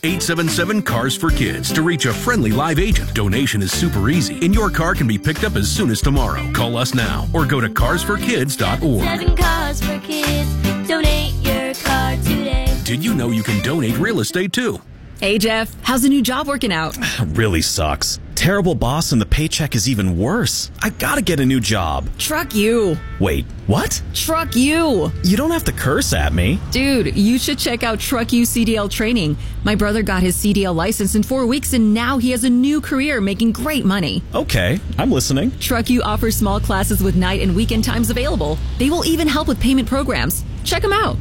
877-CARS-FOR-KIDS to reach a friendly live agent. Donation is super easy, and your car can be picked up as soon as tomorrow. Call us now or go to carsforkids.org. 7 Cars for Kids. Donate your car today. Did you know you can donate real estate too? Hey, Jeff. How's the new job working out? Really sucks. Terrible boss and the paycheck is even worse. I gotta get a new job. Truck you. Wait, what? Truck you. You don't have to curse at me. Dude, you should check out Truck You CDL training. My brother got his CDL license in 4 weeks and now he has a new career making great money. Okay, I'm listening. Truck You offers small classes with night and weekend times available. They will even help with payment programs. Check them out.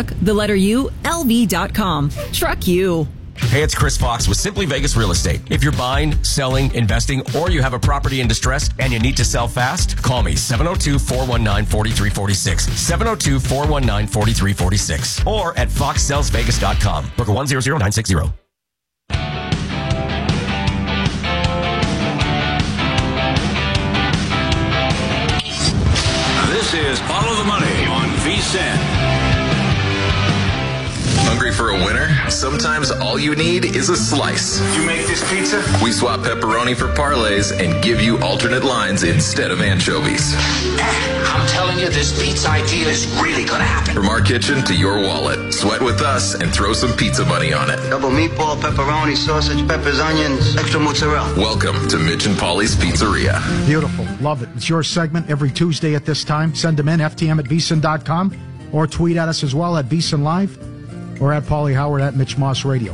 LV.com. Truck You. Hey, it's Chris Fox with Simply Vegas Real Estate. If you're buying, selling, investing, or you have a property in distress and you need to sell fast, call me 702-419-4346. 702-419-4346. Or at foxsellsvegas.com. Broker 100960. This is Follow the Money on VSiN. Hungry for a winner? Sometimes all you need is a slice. You make this pizza? We swap pepperoni for parlays and give you alternate lines instead of anchovies. I'm telling you, this pizza idea is really going to happen. From our kitchen to your wallet, sweat with us and throw some pizza money on it. Double meatball, pepperoni, sausage, peppers, onions, extra mozzarella. Welcome to Mitch and Polly's Pizzeria. Beautiful. Love it. It's your segment every Tuesday at this time. Send them in, ftm@vsin.com, or tweet at us as well at VSiN Live, or at Paulie Howard at Mitch Moss Radio.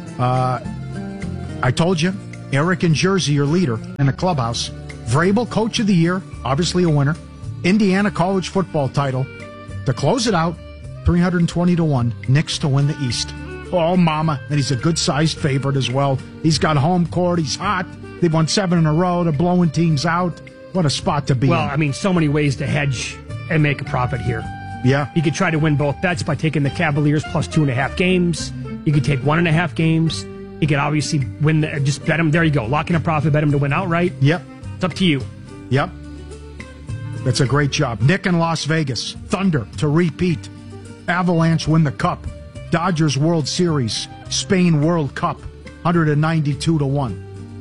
I told you, Eric in Jersey, your leader in the clubhouse. Vrabel, Coach of the Year, obviously a winner. Indiana college football title. To close it out, 320-1, Knicks to win the East. Oh, mama. And he's a good-sized favorite as well. He's got home court. He's hot. They've won 7 in a row. They're blowing teams out. What a spot to be in. Well, I mean, so many ways to hedge and make a profit here. Yeah. You could try to win both bets by taking the Cavaliers plus 2.5 games. You could take 1.5 games. You could obviously win, just bet them. There you go. Lock in a profit, bet them to win outright. Yep. It's up to you. Yep. That's a great job. Nick in Las Vegas. Thunder to repeat. Avalanche win the Cup. Dodgers World Series. Spain World Cup. 192-1.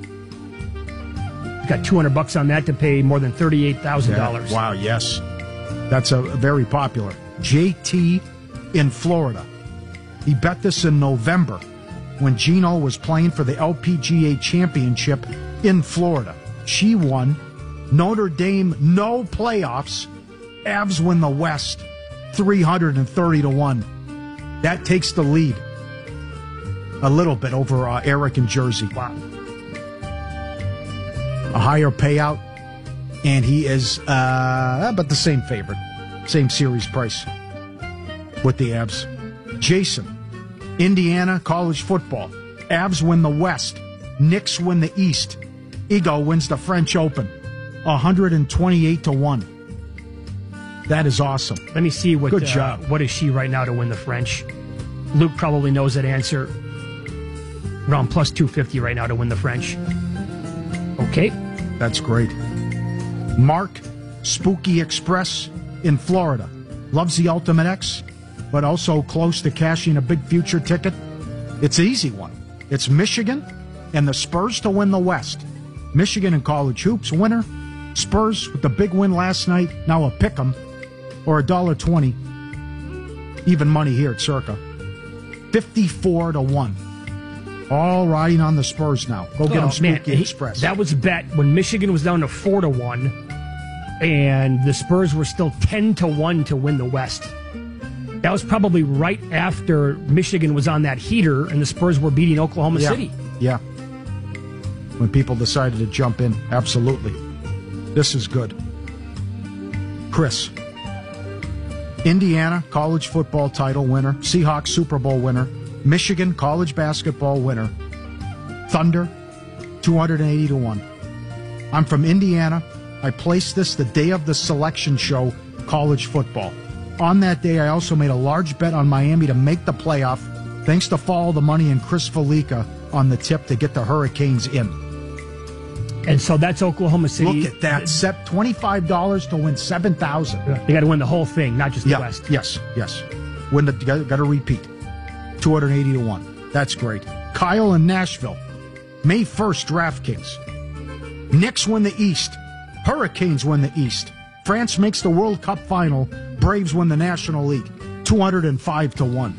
You got $200 on that to pay more than $38,000. Yeah. Wow, yes. That's a very popular. JT in Florida. He bet this in November when Gino was playing for the LPGA Championship in Florida. She won. Notre Dame, no playoffs. Avs win the West, 330-1. That takes the lead a little bit over Eric in Jersey. Wow. A higher payout. And he is but the same favorite. Same series price with the Avs. Jason, Indiana college football. Avs win the West. Knicks win the East. Ego wins the French Open. 128-1. That is awesome. Let me see what. Good job. What is she right now to win the French? Luke probably knows that answer. Around plus 250 right now to win the French. Okay. That's great. Mark, Spooky Express in Florida. Loves the Ultimate X, but also close to cashing a big future ticket. It's an easy one. It's Michigan and the Spurs to win the West. Michigan in college hoops winner. Spurs with the big win last night. Now a pick'em or $1.20. Even money here at Circa. 54-1. All riding on the Spurs now. Go get them Spooky Express. That was a bet when Michigan was down to 4-1, and the Spurs were still 10-1 to win the West. That was probably right after Michigan was on that heater, and the Spurs were beating Oklahoma City. Yeah. When people decided to jump in, absolutely. This is good. Chris, Indiana college football title winner, Seahawks Super Bowl winner, Michigan college basketball winner, Thunder, 280-1. I'm from Indiana. I placed this the day of the selection show, college football. On that day, I also made a large bet on Miami to make the playoff, thanks to Follow the Money and Chris Felica on the tip to get the Hurricanes in. And so that's Oklahoma City. Look at that. Set $25 to win $7,000. They got to win the whole thing, not just the West. Yes. Win the, got to repeat. 280-1. That's great. Kyle in Nashville. May 1st, DraftKings. Knicks win the East. Hurricanes win the East. France makes the World Cup final. Braves win the National League. 205-1.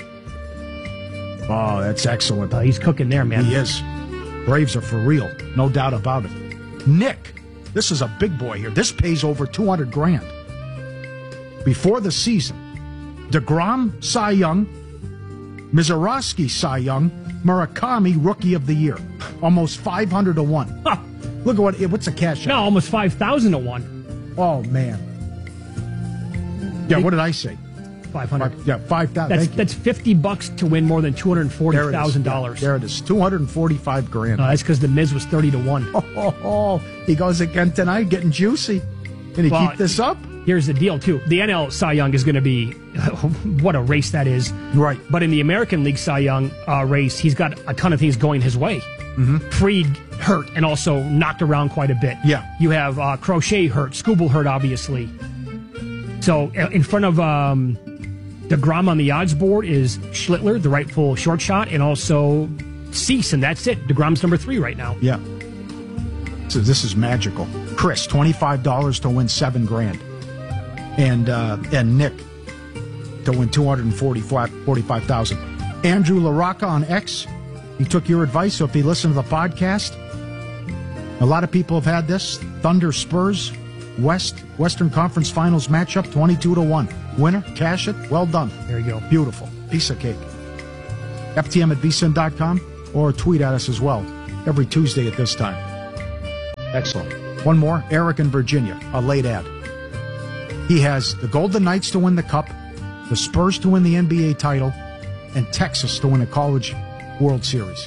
Oh, that's excellent. He's cooking there, man. He is. Braves are for real. No doubt about it. Nick, this is a big boy here. This pays over $200,000. Before the season, DeGrom, Cy Young, Mizorowski, Cy Young, Murakami, Rookie of the Year. Almost 500-1. Huh. Look at what's the cash out? No, almost 5,000-1. Oh, man. Yeah, what did I say? 500. Yeah, 5,000. That's $50 to win more than $240,000. There it is. $245,000. That's because the Miz was 30-1. Oh, he goes again tonight, getting juicy. Can he keep this up? Here's the deal, too. The NL Cy Young is going to be, what a race that is. Right. But in the American League Cy Young race, he's got a ton of things going his way. Mm-hmm. Fried hurt and also knocked around quite a bit. Yeah. You have Crochet hurt, Skubal hurt, obviously. So in front of DeGrom on the odds board is Schlittler, the rightful short shot, and also Cease, and that's it. DeGrom's number 3 right now. Yeah. So this is magical. Chris, $25 to win $7,000. And Nick to win $245,000. Andrew LaRocca on X, he took your advice, so if he listened to the podcast, a lot of people have had this. Thunder Spurs, Western Conference Finals matchup, 22-1. Winner, cash it, well done. There you go. Beautiful. Piece of cake. FTM@vsin.com or tweet at us as well every Tuesday at this time. Excellent. One more, Eric in Virginia, a late ad. He has the Golden Knights to win the Cup, the Spurs to win the NBA title, and Texas to win a College World Series.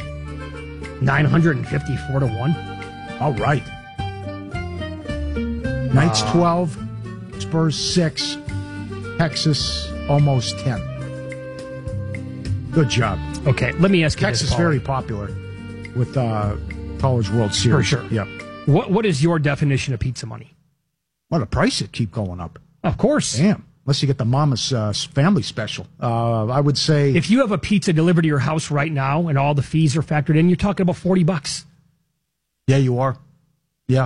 954-1. All right. Knights 12, Spurs 6, Texas almost 10. Good job. Okay, let me ask you Texas this, very popular with College World Series. For sure. Yep. What is your definition of pizza money? Well, the prices keep going up. Of course. Damn. Unless you get the Mama's Family Special. I would say... If you have a pizza delivered to your house right now and all the fees are factored in, you're talking about $40. Yeah, you are. Yeah.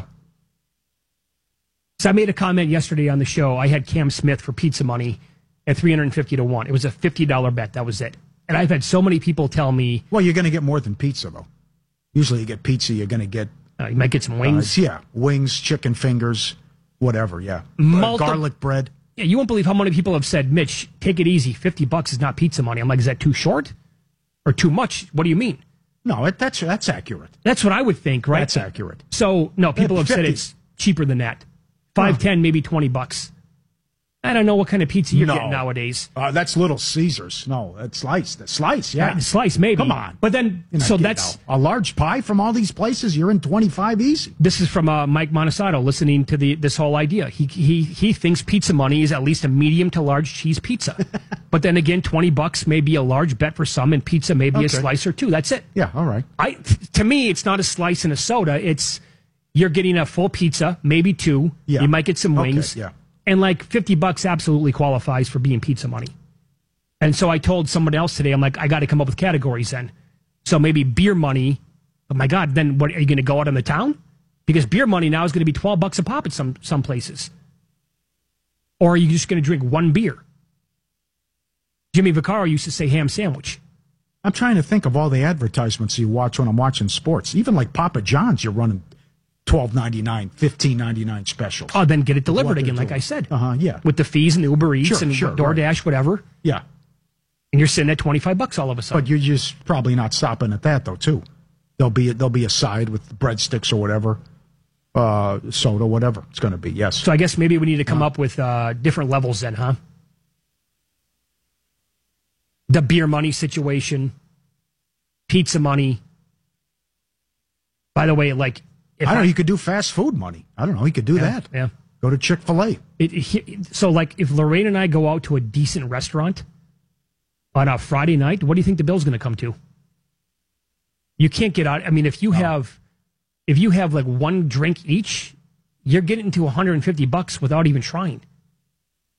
So I made a comment yesterday on the show. I had Cam Smith for pizza money at 350-1. It was a $50 bet. That was it. And I've had so many people tell me... Well, you're going to get more than pizza, though. Usually you get pizza, you're going to get... you might get some wings. Yeah, wings, chicken fingers, whatever, yeah. Garlic bread. Yeah, you won't believe how many people have said, Mitch, take it easy. $50 is not pizza money. I'm like, is that too short? Or too much? What do you mean? No, that's accurate. That's what I would think, right? That's accurate. So, no, people have 50. said it's cheaper than that. $5.10, maybe $20. I don't know what kind of pizza you're getting nowadays. That's Little Caesars. No, that's slice. The slice, yeah. Right, slice, maybe. Come on. But then, so that's... A large pie from all these places, you're in 25 easy. This is from Mike Monasato listening to this whole idea. He thinks pizza money is at least a medium to large cheese pizza. But then again, $20 may be a large bet for some, and pizza may be a slice or two. That's it. Yeah, all right. To me, it's not a slice and a soda. It's you're getting a full pizza, maybe two. Yeah. You might get some wings. Okay, yeah. And like $50 absolutely qualifies for being pizza money. And so I told someone else today, I'm like, I got to come up with categories then. So maybe beer money. Oh my God, then what are you going to go out on the town? Because beer money now is going to be $12 a pop at some places. Or are you just going to drink one beer? Jimmy Vaccaro used to say ham sandwich. I'm trying to think of all the advertisements you watch when I'm watching sports. Even like Papa John's, you're running $12.99, $15.99 specials. Oh, then get it delivered again, like I said. Yeah. With the fees and the Uber Eats and DoorDash, whatever. Yeah. And you're sitting at $25 all of a sudden. But you're just probably not stopping at that, though, too. There'll be a side with breadsticks or whatever, soda, whatever it's going to be, yes. So I guess maybe we need to come up with different levels then, huh? The beer money situation, pizza money. By the way, like... I don't know, you could do fast food money. I don't know, you could do that. Yeah. Go to Chick-fil-A. So, like, if Lorraine and I go out to a decent restaurant on a Friday night, what do you think the bill's going to come to? You can't get out. I mean, if you have like one drink each, you're getting to $150 without even trying.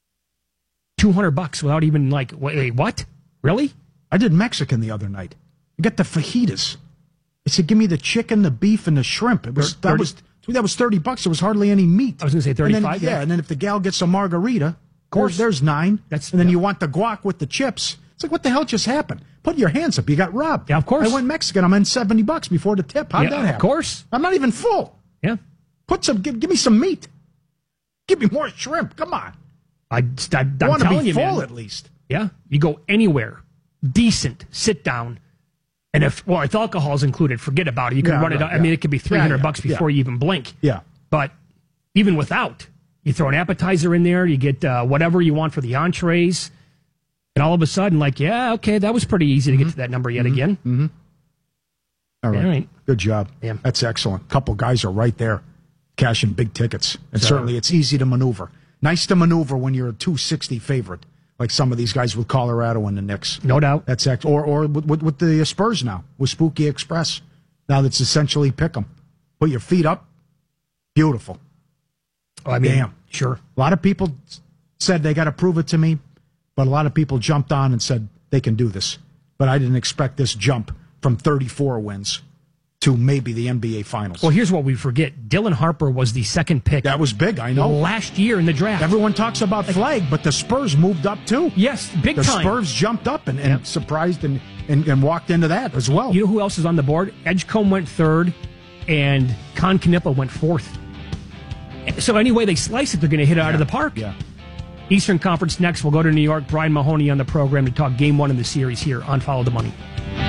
$200 without even like, wait, what? Really? I did Mexican the other night. I got the fajitas. I said, give me the chicken, the beef, and the shrimp. That was $30. There was hardly any meat. I was going to say 35. Yeah, and then if the gal gets a margarita, of course, there's $9. And then you want the guac with the chips. It's like, what the hell just happened? Put your hands up. You got robbed. Yeah, of course. I went Mexican. I'm in $70 before the tip. How'd that happen? Of course. I'm not even full. Yeah. Give me some meat. Give me more shrimp. Come on. I'm want to be full man, at least. Yeah. You go anywhere, decent, sit down. And if alcohol's included, forget about it. You can run it out. I mean, it could be $300 before you even blink. Yeah. But even without, you throw an appetizer in there, you get whatever you want for the entrees. And all of a sudden, that was pretty easy to get to that number yet again. Mm-hmm. All right. Good job. Yeah. That's excellent. A couple guys are right there cashing big tickets. And certainly it's easy to maneuver. Nice to maneuver when you're a 260 favorite, like some of these guys with Colorado and the Knicks. No doubt. That's or with the Spurs now, with Spooky Express. Now that's essentially pick 'em. Put your feet up. Beautiful. Oh, I mean, damn. Sure. A lot of people said they got to prove it to me, but a lot of people jumped on and said they can do this. But I didn't expect this jump from 34 wins to maybe the NBA Finals. Well, here's what we forget. Dylan Harper was the second pick. That was big, I know. Last year in the draft. Everyone talks about Flag, but the Spurs moved up too. Yes, big time. The Spurs jumped up and surprised and walked into that as well. You know who else is on the board? Edgecombe went third, and Con Knipa went fourth. So any way they slice it, they're going to hit it out of the park. Yeah. Eastern Conference next. We'll go to New York. Brian Mahoney on the program to talk Game 1 of the series here on Follow the Money.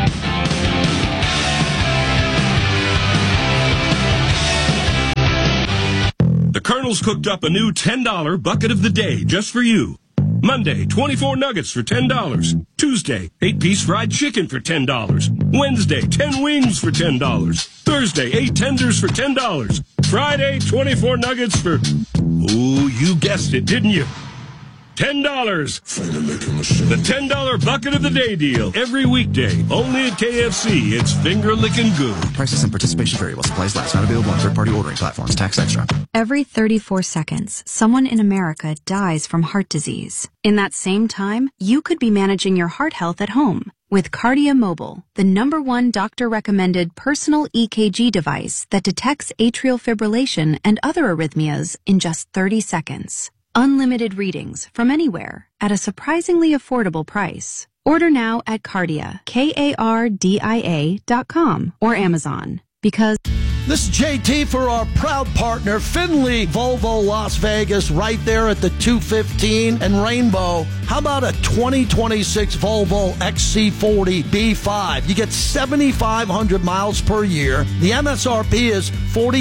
The Colonel's cooked up a new $10 bucket of the day just for you. Monday, 24 nuggets for $10. Tuesday, 8-piece fried chicken for $10. Wednesday, 10 wings for $10. Thursday, 8 tenders for $10. Friday, 24 nuggets for... Ooh, you guessed it, didn't you? $10. The $10 bucket of the day deal. Every weekday. Only at KFC. It's finger-licking good. Prices and participation vary while supplies last. Not available on third-party ordering platforms. Tax extra. Every 34 seconds, someone in America dies from heart disease. In that same time, you could be managing your heart health at home with Cardia Mobile, the #1 doctor-recommended personal EKG device that detects atrial fibrillation and other arrhythmias in just 30 seconds. Unlimited readings from anywhere at a surprisingly affordable price. Order now at Cardia, KARDIA.com or Amazon, because... This is JT for our proud partner, Finley Volvo Las Vegas, right there at the 215 and Rainbow. How about a 2026 Volvo XC40 B5? You get 7,500 miles per year. The MSRP is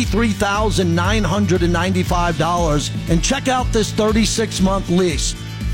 $43,995. And check out this 36-month lease,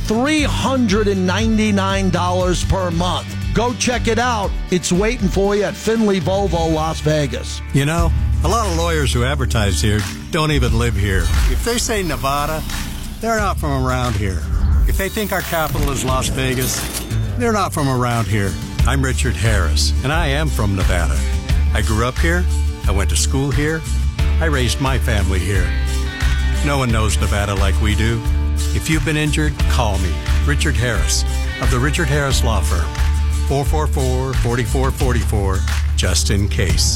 $399 per month. Go check it out. It's waiting for you at Finley Volvo Las Vegas. You know, a lot of lawyers who advertise here don't even live here. If they say Nevada, they're not from around here. If they think our capital is Las Vegas, they're not from around here. I'm Richard Harris, and I am from Nevada. I grew up here. I went to school here. I raised my family here. No one knows Nevada like we do. If you've been injured, call me, Richard Harris, of the Richard Harris Law Firm. 444-4444, just in case.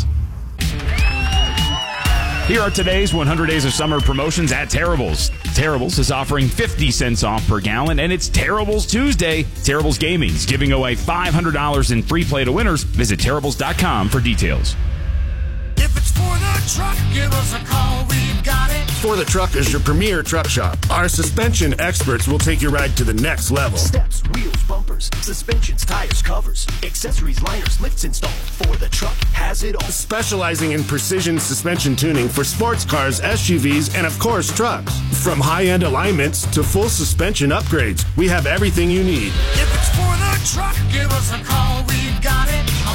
Here are today's 100 Days of Summer promotions at Terrible's. Terrible's is offering 50 cents off per gallon, and it's Terrible's Tuesday. Terrible's Gaming's giving away $500 in free play to winners. Visit Terrible's.com for details. If it's for the truck, give us a call. We've got it. For the Truck is your premier truck shop. Our suspension experts will take your ride to the next level. Steps, wheels, bumpers, suspensions, tires, covers, accessories, liners, lifts installed. For the Truck has it all. Specializing in precision suspension tuning for sports cars, SUVs, and of course trucks. From high-end alignments to full suspension upgrades, we have everything you need. If it's for the truck, give us a call. We've got it. On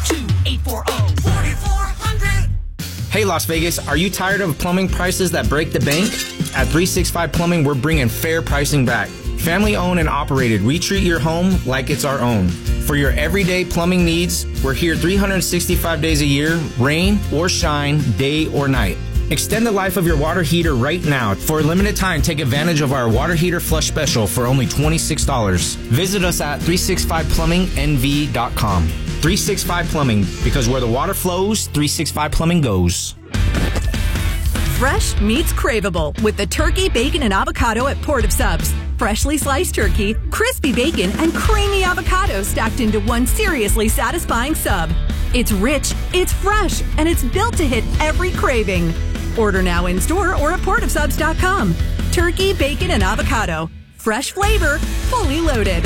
702-840-4400. Hey Las Vegas, are you tired of plumbing prices that break the bank? At 365 Plumbing, we're bringing fair pricing back. Family owned and operated, we treat your home like it's our own. For your everyday plumbing needs, we're here 365 days a year, rain or shine, day or night. Extend the life of your water heater right now. For a limited time, take advantage of our water heater flush special for only $26. Visit us at 365plumbingnv.com. 365 Plumbing, because where the water flows, 365 Plumbing goes. Fresh meets craveable with the turkey, bacon, and avocado at Port of Subs. Freshly sliced turkey, crispy bacon, and creamy avocado stacked into one seriously satisfying sub. It's rich, it's fresh, and it's built to hit every craving. Order now in-store or at portofsubs.com. Turkey, bacon, and avocado. Fresh flavor, fully loaded.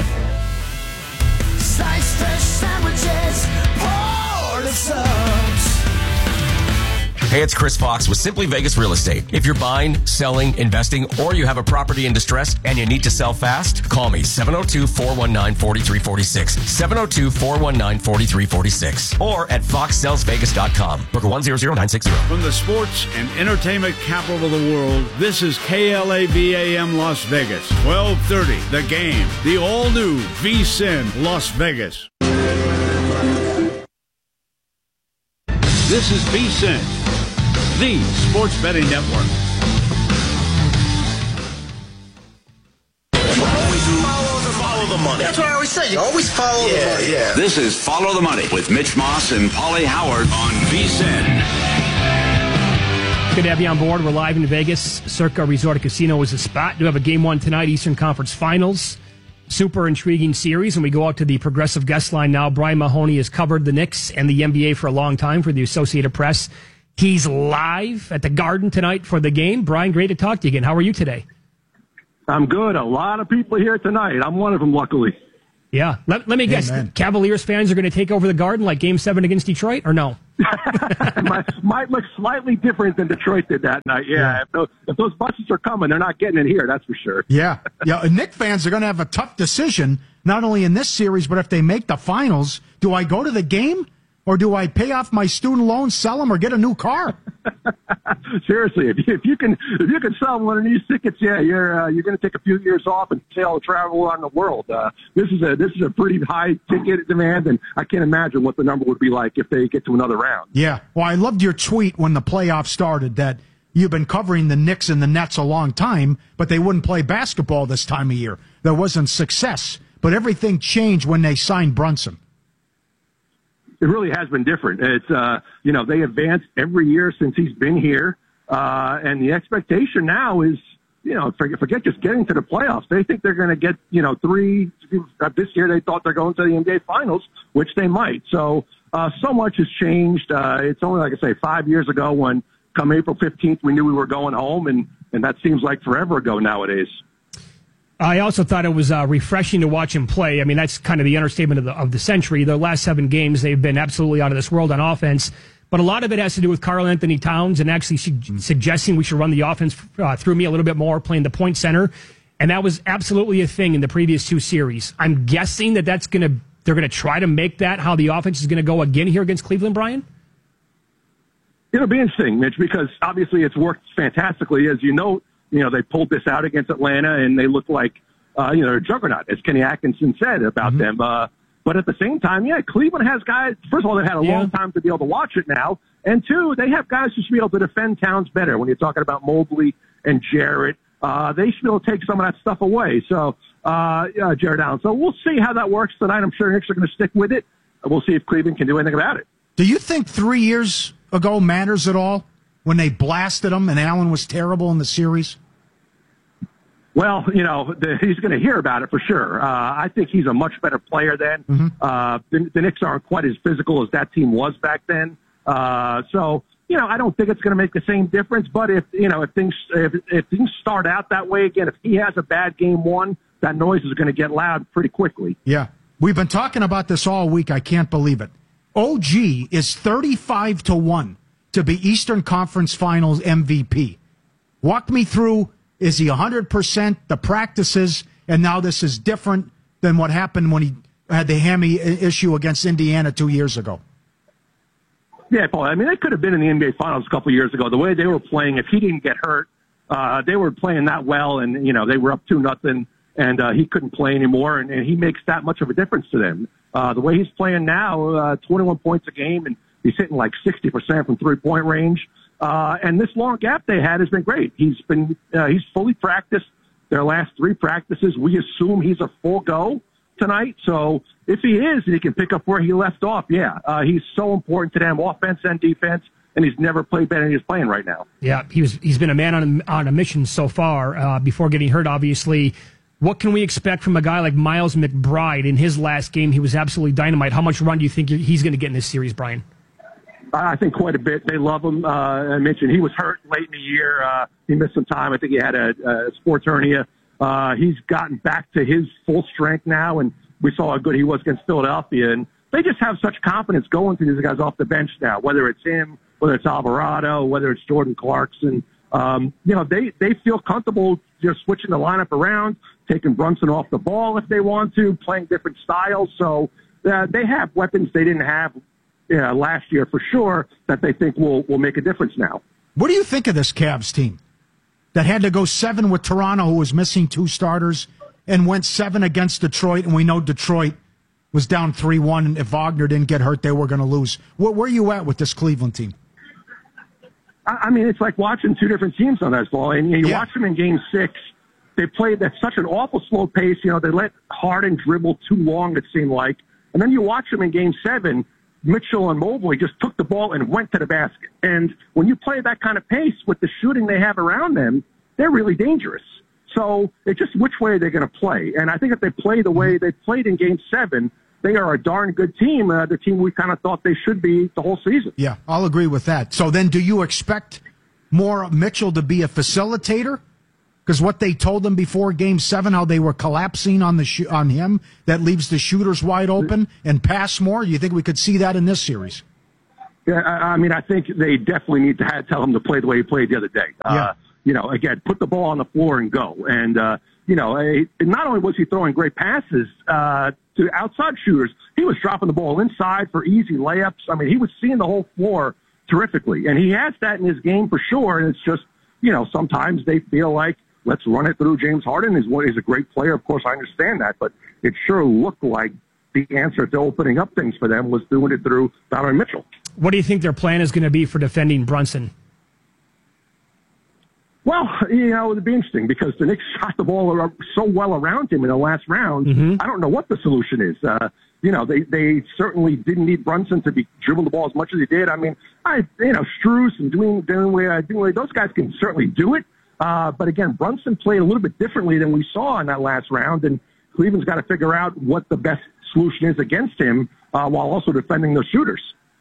Slice fresh sandwiches, Port of Subs. Hey, it's Chris Fox with Simply Vegas Real Estate. If you're buying, selling, investing, or you have a property in distress and you need to sell fast, call me 702-419-4346. 702-419-4346. Or at foxsellsvegas.com. Booker 100960. From the sports and entertainment capital of the world, this is KLAVAM Las Vegas. 1230, The Game. The all-new VSiN Las Vegas. This is VSiN, the sports betting network. Follow the money. That's what I always say. You always follow the money. Yeah. This is Follow the Money with Mitch Moss and Paulie Howard on VSiN. Good to have you on board. We're live in Vegas. Circa Resort Casino is the spot. Do have a Game 1 tonight, Eastern Conference Finals. Super intriguing series. And we go out to the Progressive guest line now. Brian Mahoney has covered the Knicks and the NBA for a long time for the Associated Press. He's live at the Garden tonight for the game. Brian, great to talk to you again. How are you today? I'm good. A lot of people here tonight. I'm one of them, luckily. Yeah. Let me guess. Cavaliers fans are going to take over the Garden like Game 7 against Detroit, or no? Might look slightly different than Detroit did that night. Yeah. If those buses are coming, they're not getting in here, that's for sure. Yeah. Knick fans are going to have a tough decision, not only in this series, but if they make the finals. Do I go to the game? Or do I pay off my student loans, sell them, or get a new car? Seriously, if you can sell one of these tickets, yeah, you're going to take a few years off and sail travel around the world. This is a pretty high ticket demand, and I can't imagine what the number would be like if they get to another round. Yeah, well, I loved your tweet when the playoffs started that you've been covering the Knicks and the Nets a long time, but they wouldn't play basketball this time of year. There wasn't success, but everything changed when they signed Brunson. It really has been different. It's, they advanced every year since he's been here. And the expectation now is, forget just getting to the playoffs. They think they're going to get, 3. This year they thought they're going to the NBA Finals, which they might. So much has changed. It's only, like I say, 5 years ago when come April 15th, we knew we were going home. And that seems like forever ago nowadays. I also thought it was refreshing to watch him play. I mean, that's kind of the understatement of the century. The last 7 games, they've been absolutely out of this world on offense. But a lot of it has to do with Karl Anthony Towns and actually suggesting we should run the offense through me a little bit more, playing the point center. And that was absolutely a thing in the previous 2 series. I'm guessing they're going to try to make that how the offense is going to go again here against Cleveland, Brian? It'll be interesting, Mitch, because obviously it's worked fantastically. As you know, they pulled this out against Atlanta, and they look like, they're a juggernaut, as Kenny Atkinson said about them. But at the same time, Cleveland has guys. First of all, they've had a long time to be able to watch it now. And 2, they have guys who should be able to defend Towns better. When you're talking about Mobley and Jarrett, they should be able to take some of that stuff away. So, Jarrett Allen. So we'll see how that works tonight. I'm sure Knicks are going to stick with it. We'll see if Cleveland can do anything about it. Do you think 3 years ago matters at all when they blasted him and Allen was terrible in the series? Well, he's going to hear about it for sure. I think he's a much better player then. The Knicks aren't quite as physical as that team was back then. I don't think it's going to make the same difference. But if things start out that way again, if he has a bad game 1, that noise is going to get loud pretty quickly. Yeah. We've been talking about this all week. I can't believe it. OG is 35-1 to be Eastern Conference Finals MVP. Walk me through. Is he 100%? The practices, and now this is different than what happened when he had the hammy issue against Indiana 2 years ago. Yeah, Paul. I mean, they could have been in the NBA Finals a couple of years ago. The way they were playing, if he didn't get hurt, they were playing that well, and they were up 2-0, and he couldn't play anymore, and he makes that much of a difference to them. The way he's playing now, 21 points a game, and he's hitting like 60% from 3-point range. And this long gap they had has been great. He's fully practiced their last 3 practices. We assume he's a full go. tonight. So if he is, and he can pick up where he left off, he's so important to them, offense and defense, and he's never played better than he's playing right now. Yeah, he's been a man on a mission so far before getting hurt, obviously. What can we expect from a guy like Miles McBride? In his last game, he was absolutely dynamite. How much run do you think he's going to get in this series, Brian? I think quite a bit. They love him. I mentioned he was hurt late in the year. He missed some time. I think he had a sports hernia. He's gotten back to his full strength now, and we saw how good he was against Philadelphia. And they just have such confidence going to these guys off the bench now, whether it's him, whether it's Alvarado, whether it's Jordan Clarkson. They feel comfortable just switching the lineup around, taking Brunson off the ball if they want to, playing different styles. So they have weapons they didn't have last year for sure that they think will make a difference now. What do you think of this Cavs team that had to go 7 with Toronto, who was missing 2 starters, and went 7 against Detroit, and we know Detroit was down 3-1, and if Wagner didn't get hurt, they were going to lose. Where are you at with this Cleveland team? I mean, it's like watching two different teams on that ball. And you watch them in Game 6. They played at such an awful slow pace. They let Harden dribble too long, it seemed like. And then you watch them in Game 7. Mitchell and Mobley just took the ball and went to the basket. And when you play that kind of pace with the shooting they have around them, they're really dangerous. So it's just which way they're going to play. And I think if they play the way they played in Game 7, they are a darn good team, the team we kind of thought they should be the whole season. Yeah, I'll agree with that. So then do you expect more Mitchell to be a facilitator? Because what they told him before Game 7, how they were collapsing on on him, that leaves the shooters wide open and pass more. You think we could see that in this series? Yeah, I mean, I think they definitely need to tell him to play the way he played the other day. Again, put the ball on the floor and go. And, not only was he throwing great passes to outside shooters, he was dropping the ball inside for easy layups. I mean, he was seeing the whole floor terrifically. And he has that in his game for sure. And it's just, sometimes they feel like, let's run it through James Harden. He's a great player. Of course, I understand that. But it sure looked like the answer to opening up things for them was doing it through Donovan Mitchell. What do you think their plan is going to be for defending Brunson? Well, it'd be interesting because the Knicks shot the ball so well around him in the last round. Mm-hmm. I don't know what the solution is. They certainly didn't need Brunson to be dribbling the ball as much as he did. I mean, Strus and Dinwiddie, those guys can certainly do it. But again, Brunson played a little bit differently than we saw in that last round, and Cleveland's got to figure out what the best solution is against him while also defending those shooters.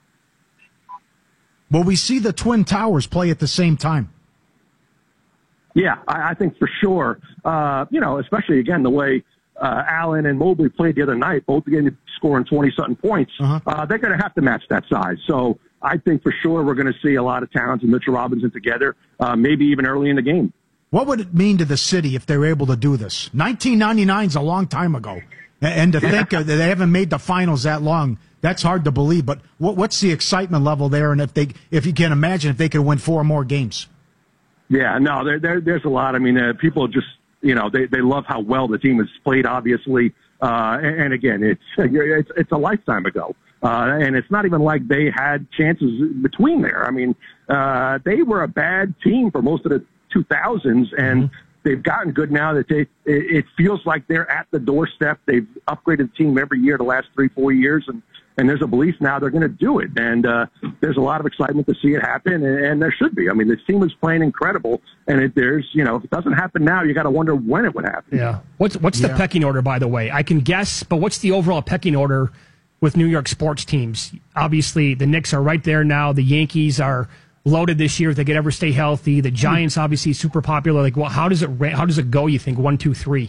Will we see the Twin Towers play at the same time? Yeah, I think for sure. Especially, again, the way Allen and Mobley played the other night, both again scoring 20-something points. They're going to have to match that size. So I think for sure we're going to see a lot of Towns and Mitchell Robinson together, maybe even early in the game. What would it mean to the city if they were able to do this? 1999 is a long time ago. And to think that they haven't made the finals that long, that's hard to believe. But what's the excitement level there? And if you can imagine if they could win 4 more games. Yeah, no, there's a lot. I mean, people just, they love how well the team has played, obviously. And again, it's a lifetime ago. And it's not even like they had chances between there. I mean, they were a bad team for most of the 2000s, and they've gotten good now that it feels like they're at the doorstep. They've upgraded the team every year the last 3-4 years, and there's a belief now they're going to do it. And there's a lot of excitement to see it happen, and there should be. I mean, this team is playing incredible, and if it doesn't happen now, you got to wonder when it would happen. Yeah. What's the pecking order, by the way? I can guess, but what's the overall pecking order with New York sports teams? Obviously, the Knicks are right there now. The Yankees are loaded this year if they could ever stay healthy. The Giants, obviously, super popular. Like, well, how does it go, you think, 1, 2, 3?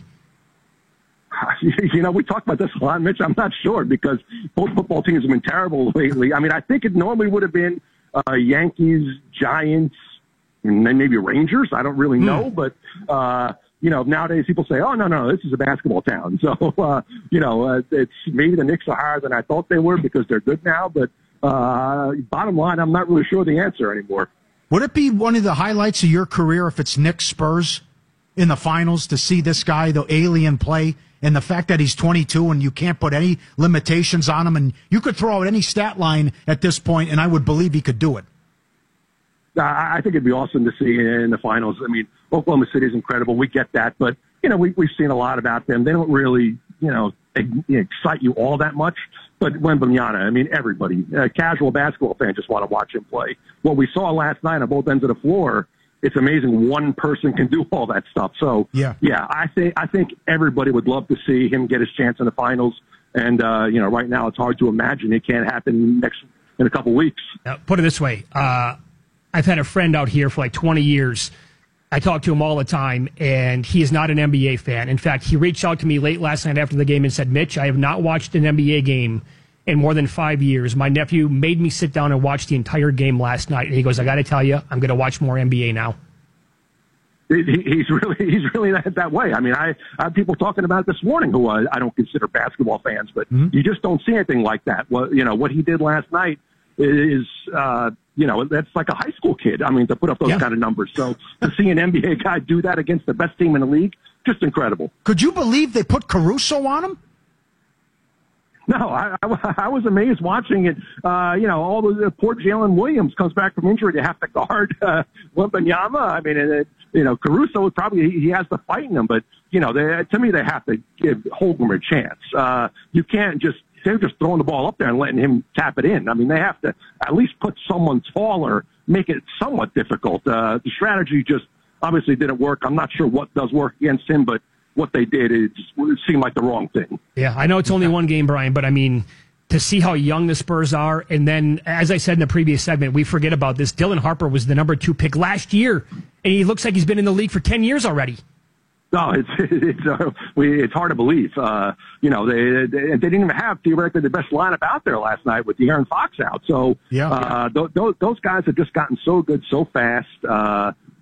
We talked about this a lot, Mitch. I'm not sure because both football teams have been terrible lately. I mean, I think it normally would have been Yankees, Giants, and then maybe Rangers. I don't really know, but nowadays people say, "Oh no, this is a basketball town." So it's maybe the Knicks are higher than I thought they were because they're good now. But bottom line, I'm not really sure the answer anymore. Would it be one of the highlights of your career if it's Knicks Spurs in the finals to see this guy, the alien, play? And the fact that he's 22 and you can't put any limitations on him, and you could throw out any stat line at this point, and I would believe he could do it. I think it'd be awesome to see in the finals. I mean, Oklahoma City is incredible. We get that, but we've seen a lot about them. They don't really, excite you all that much. But Wembanyama, I mean, everybody, casual basketball fan just want to watch him play. What we saw last night on both ends of the floor, it's amazing one person can do all that stuff. So, I think everybody would love to see him get his chance in the finals. And, right now it's hard to imagine it can't happen in a couple weeks. Put it this way. I've had a friend out here for like 20 years. I talk to him all the time, and he is not an NBA fan. In fact, he reached out to me late last night after the game and said, Mitch, I have not watched an NBA game in more than 5 years. My nephew made me sit down and watch the entire game last night. And he goes, I got to tell you, I'm going to watch more NBA now. He's really that way. I mean, I have people talking about it this morning who I don't consider basketball fans, but you just don't see anything like that. Well, what he did last night is, that's like a high school kid. I mean, to put up those kind of numbers. So to see an NBA guy do that against the best team in the league, just incredible. Could you believe they put Caruso on him? No, I was amazed watching it. All the poor Jalen Williams comes back from injury to have to guard Wembanyama. I mean, Caruso he has the fight in him, but to me they have to give Holmgren a chance. You can't they're just throwing the ball up there and letting him tap it in. I mean, they have to at least put someone taller, make it somewhat difficult. The strategy just obviously didn't work. I'm not sure what does work against him, but what they did, it seemed like the wrong thing. Yeah, I know it's only one game, Brian, but I mean, to see how young the Spurs are, and then, as I said in the previous segment, we forget about this. Dylan Harper was the number 2 pick last year, and he looks like he's been in the league for 10 years already. No, it's hard to believe. They didn't even have theoretically the best lineup out there last night with De'Aaron Fox out. So those guys have just gotten so good so fast.